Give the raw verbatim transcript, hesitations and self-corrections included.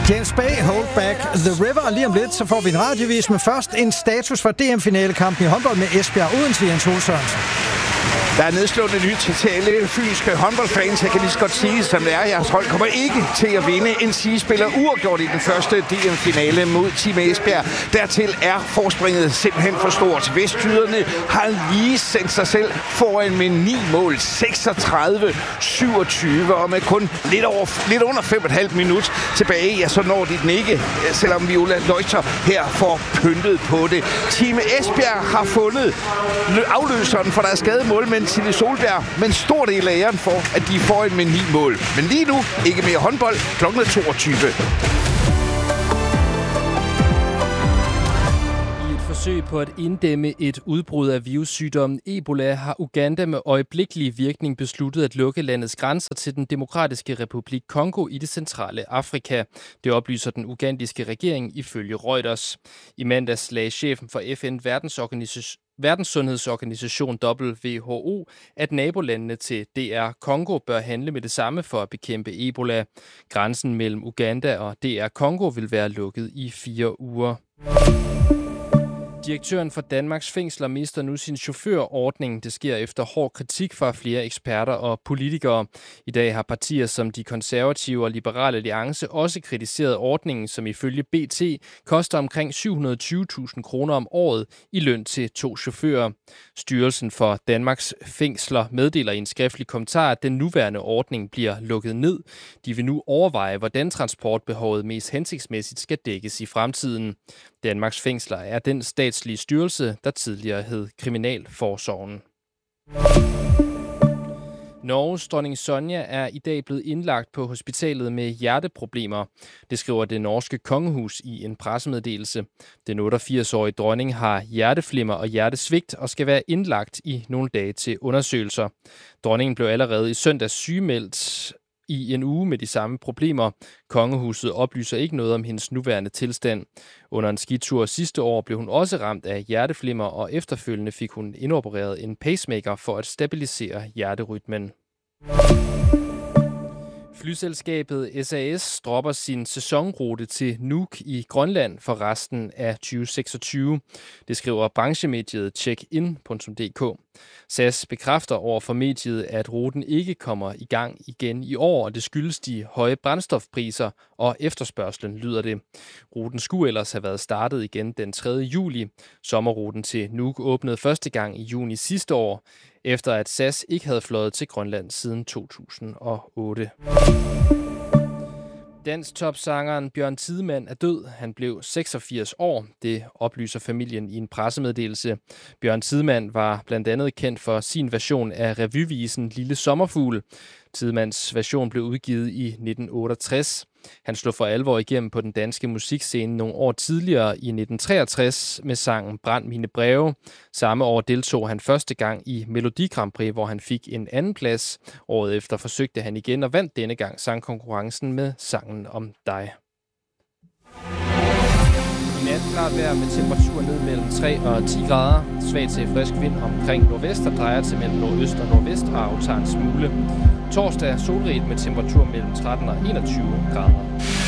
James Bay, Hold Back the River. Og lige om lidt, så får vi en radiovis, med først en status for D M-finalekampen i håndbold med Esbjerg Odense. Jens Ole Sørensen. Der er nedslående nyt til alle fynske håndboldfans. Jeg kan lige så godt sige, som det er. Jeres hold kommer ikke til at vinde. N C spiller uafgjort i den første D M-finale mod Team Esbjerg. Dertil er forspringet simpelthen for stort. Vestjyderne har lige sendt sig selv foran med ni mål. seksogtredive syvogtyve, og med kun lidt, over, lidt under fem komma fem minut tilbage, ja, så når de den ikke, selvom Viola Leuchter her får pyntet på det. Team Esbjerg har fundet afløseren for deres skadede målmænd Tilly Solberg, men stor del af æren for, at de får en med ni mål. Men lige nu, ikke mere håndbold, klokken toogtyve. I et forsøg på at inddæmme et udbrud af virussygdommen Ebola har Uganda med øjeblikkelig virkning besluttet at lukke landets grænser til den demokratiske republik Kongo i det centrale Afrika. Det oplyser den ugandiske regering ifølge Reuters. I mandags lagde chefen for F N Verdensorganisation Verdenssundhedsorganisation W H O, at nabolandene til D R Kongo bør handle med det samme for at bekæmpe Ebola. Grænsen mellem Uganda og D R Kongo vil være lukket i fire uger. Direktøren for Danmarks Fængsler mister nu sin chaufførordning. Det sker efter hård kritik fra flere eksperter og politikere. I dag har partier som de konservative og liberale alliance også kritiseret ordningen, som ifølge B T koster omkring syv hundrede og tyve tusind kroner om året i løn til to chauffører. Styrelsen for Danmarks Fængsler meddeler i en skriftlig kommentar, at den nuværende ordning bliver lukket ned. De vil nu overveje, hvordan transportbehovet mest hensigtsmæssigt skal dækkes i fremtiden. Danmarks Fængsler er den statslige styrelse, der tidligere hed Kriminalforsorgen. Norges dronning Sonja er i dag blevet indlagt på hospitalet med hjerteproblemer. Det skriver det norske kongehus i en pressemeddelelse. Den otteogfirs-årige dronning har hjerteflimmer og hjertesvigt og skal være indlagt i nogle dage til undersøgelser. Dronningen blev allerede i søndags sygemeldt i en uge med de samme problemer. Kongehuset oplyser ikke noget om hendes nuværende tilstand. Under en skitur sidste år blev hun også ramt af hjerteflimmer, og efterfølgende fik hun indopereret en pacemaker for at stabilisere hjerterytmen. Flyselskabet S A S dropper sin sæsonrute til Nuuk i Grønland for resten af tyve seksogtyve. Det skriver branchemediet checkin punktum d k. S A S bekræfter over for mediet, at ruten ikke kommer i gang igen i år, og det skyldes de høje brændstofpriser og efterspørgslen, lyder det. Ruten skulle ellers have været startet igen den tredje juli. Sommerruten til Nuuk åbnede første gang i juni sidste år, efter at S A S ikke havde fløjet til Grønland siden to tusind og otte. Dansk topsangeren Bjørn Tidemand er død. Han blev seksogfirs år. Det oplyser familien i en pressemeddelelse. Bjørn Tidemand var blandt andet kendt for sin version af revyvisen Lille Sommerfugl. Tidemands version blev udgivet i nitten otteogtres. Han slog for alvor igennem på den danske musikscene nogle år tidligere i nitten treogtres med sangen Brænd mine breve. Samme år deltog han første gang i Melodi Grand Prix, hvor han fik en anden plads. Året efter forsøgte han igen og vandt denne gang sangkonkurrencen med Sangen om dig. I nat klart vejr med temperatur ned mellem tre og ti grader. Svag til frisk vind omkring nordvest, der drejer til mellem nordøst og nordvest og aftager en smule. Torsdag solrigt med temperatur mellem tretten og enogtyve grader.